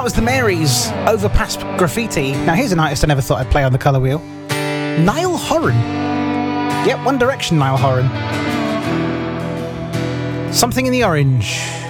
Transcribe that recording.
That was the Marys, Overpass Graffiti. Now here's an artist I never thought I'd play on the colour wheel. Niall Horan. Yep, One Direction Niall Horan. Something in the Orange.